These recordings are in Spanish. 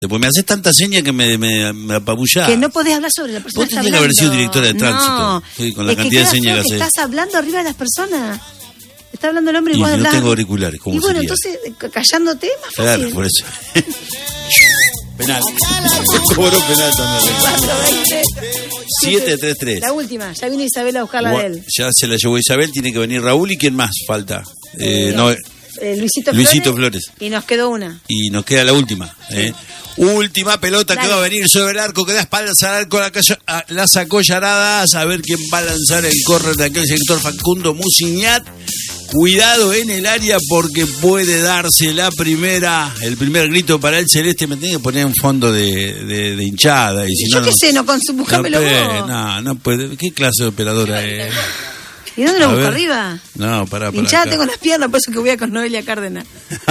Después me haces tanta seña que me apabullás. Que no podés hablar sobre la persona. Vos tenés que haber sido directora de tránsito. No, sí, con la cantidad de señas que haces. Estás hablando arriba de las personas. Está hablando el hombre y vos no tengo auriculares. ¿Cómo y bueno, sería? Entonces, callándote es más fácil. Claro, por eso. Penal. Cobró penal también. 7-3-3. La última. Ya vino Isabel a buscarla de él. Ya se la llevó Isabel. Tiene que venir Raúl. ¿Y quién más falta? Luisito Flores. Y nos quedó una. Y nos queda la última. Última pelota. Dale. Que va a venir sobre el arco, que da espaldas al arco, la sacó Yaradas. A ver quién va a lanzar el córner de aquel sector. Facundo Muciñat. Cuidado en el área porque puede darse el primer grito para el celeste. Me tiene que poner un fondo de hinchada. Y si yo no, qué sé, buscámelo vos. No puede. ¿Qué clase de operadora es? ¿Y dónde lo busco? ¿Arriba? No, pará. Hinchada tengo las piernas, por eso que voy a con Noelia Cárdenas.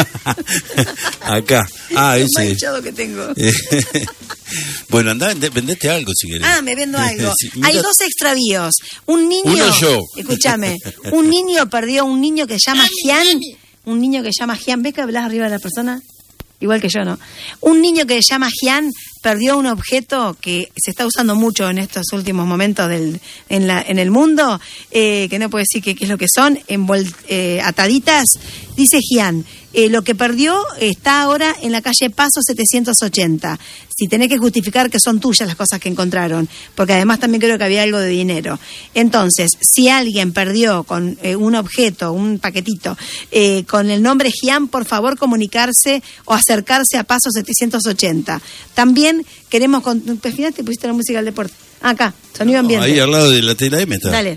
Acá. Ese. Más hinchado que tengo. Bueno, andá, vendete algo si querés. Me vendo algo. Sí, hay 2 extravíos. Un niño... Uno yo. Escúchame. Un niño perdió un niño que se llama Gian. Un niño que se llama Gian. ¿Ves que hablas arriba de la persona? Igual que yo, ¿no? Un niño que se llama Gian perdió un objeto que se está usando mucho en estos últimos momentos en el mundo, que no puedo decir qué es lo que son, ataditas. Dice Gian, lo que perdió está ahora en la calle Paso 780. Si tenés que justificar que son tuyas las cosas que encontraron, porque además también creo que había algo de dinero. Entonces, si alguien perdió con un objeto, un paquetito, con el nombre Gian, por favor comunicarse o acercarse a Paso 780. También queremos... Pues fíjate, pusiste la música del deporte. Acá, sonido ambiente. Ahí al lado de la tela M está. Dale.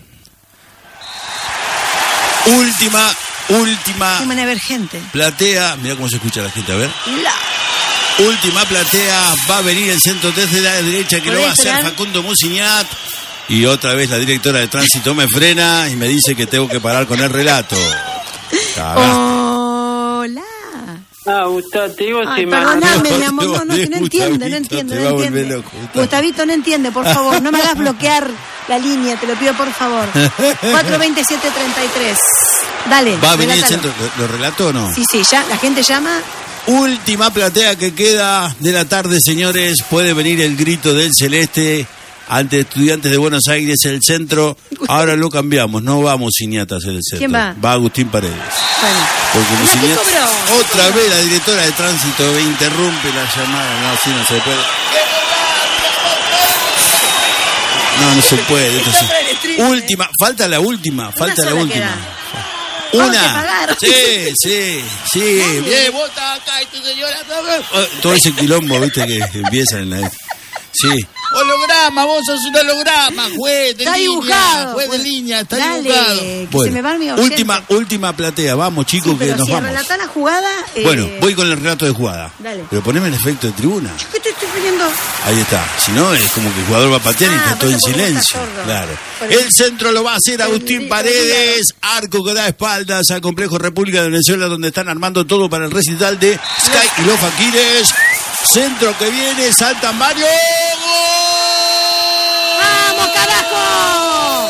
Última gente. Platea, mirá cómo se escucha la gente, a ver. Última platea, va a venir el centro desde la derecha que lo va a hacer Facundo Muciñat. Y otra vez la directora de tránsito me frena y me dice que tengo que parar con el relato. Hola. Gustavo, te digo si perdóname, mi amor, no entiende. Gustavito, no entiende, por favor, no me hagas bloquear la línea, te lo pido por favor. 427-33. Dale. ¿Va a venir el centro? ¿Lo relato o no? Sí, ya, la gente llama. Última platea que queda de la tarde, señores. Puede venir el grito del celeste ante Estudiantes de Buenos Aires, el centro. Ahora lo cambiamos, no va Muciñat a hacer el centro. ¿Quién va? Va Agustín Paredes. Bueno. Porque Muciñat, otra vez la directora de tránsito interrumpe la llamada. No, así no se puede. No se puede. Última, falta la última. Una. Sí. Bien, vos estás acá y tu señora. Todo ese quilombo, viste, que empiezan en la... Sí. Holograma, vos sos un holograma, juez de línea, está dibujado. Bueno, se me va mi última platea, vamos chicos, que nos vamos. Relata la jugada. Bueno, voy con el relato de jugada. Dale. Pero poneme el efecto de tribuna. ¿Qué te estoy poniendo? Ahí está, si no es como que el jugador va a patear y está todo en silencio. Claro. El centro lo va a hacer Agustín Paredes, arco que da espaldas al complejo República de Venezuela, donde están armando todo para el recital de Sky y los Faquires. Centro que viene, saltan varios. ¡Vamos, carajo!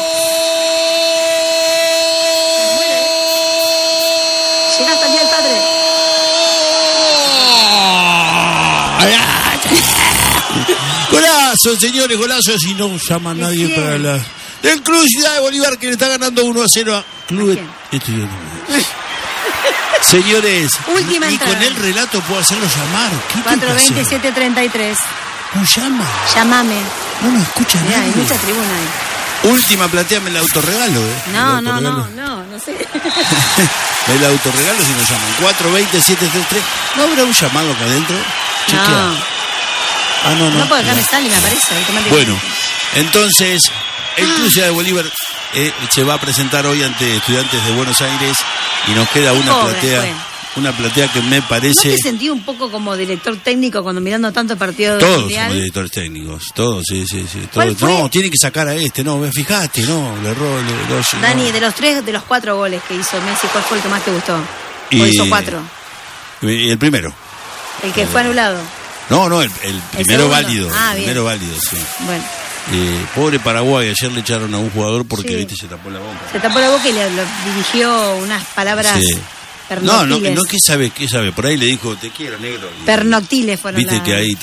Llega hasta allá el padre. Golazo, señores, golazos. Y no llama nadie para la... El Club Ciudad de Bolívar, que le está ganando 1-0 a Club Estudiantes. Señores, última y entrada. Con el relato puedo hacerlo llamar. 427-33. No llama. Llámame. No me escucha nadie. Hay mucha tribuna ahí. Última, plateame el autorregalo, No sé. El autorregalo si nos llaman. 420-733. ¿No habrá un llamado acá adentro? No, porque acá no está ni me aparece. Bueno, entonces, el Club Ciudad de Bolívar se va a presentar hoy ante Estudiantes de Buenos Aires y nos queda una platea que me parece... ¿No te sentí un poco como director técnico cuando mirando tantos partidos del Mundial? Todos como directores técnicos, todos, sí. Todos. No, tiene que sacar a fíjate, no, le erró. Dani, de los 4 goles que hizo Messi, ¿cuál fue el que más te gustó? ¿O hizo 4? El primero. ¿El que fue anulado? No, el primero válido. El primero válido, sí. Bueno. Pobre Paraguay, ayer le echaron a un jugador porque se tapó la boca. Se tapó la boca y le dirigió unas palabras Pernoctiles. No, ¿qué sabe? Por ahí le dijo, te quiero, negro. Pernoctiles fueron. Viste que ahí